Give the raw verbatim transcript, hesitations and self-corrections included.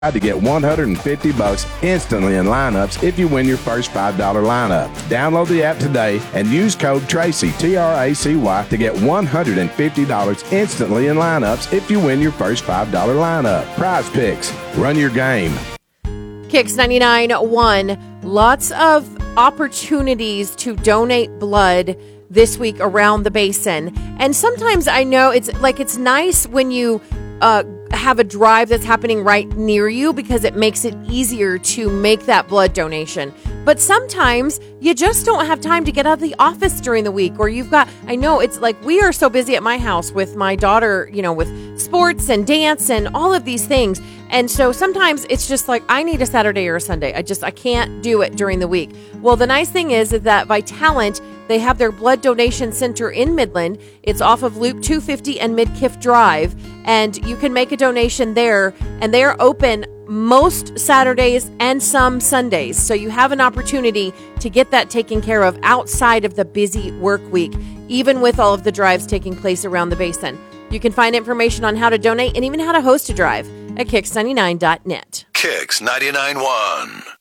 to get one hundred fifty bucks instantly in lineups if you win your first five dollar lineup. Download the app today and use code Tracy, T R A C Y, to get one hundred fifty dollars instantly in lineups if you win your first five dollar lineup. Prize Picks. Run your game. Kicks ninety-nine point one. Lots of opportunities to donate blood this week around the basin. And sometimes I know it's like it's nice when you uh, have a drive that's happening right near you because it makes it easier to make that blood donation. But sometimes you just don't have time to get out of the office during the week, or you've got, I know it's like we are so busy at my house with my daughter, you know, with sports and dance and all of these things. And so sometimes it's just like, I need a Saturday or a Sunday. I just, I can't do it during the week. Well, the nice thing is, is that Vitalant, they have their blood donation center in Midland. It's off of Loop two fifty and Midkiff Drive. And you can make a donation there. And they are open most Saturdays and some Sundays. So you have an opportunity to get that taken care of outside of the busy work week, even with all of the drives taking place around the basin. You can find information on how to donate and even how to host a drive at kicks ninety-nine dot net. Kicks ninety-nine point one.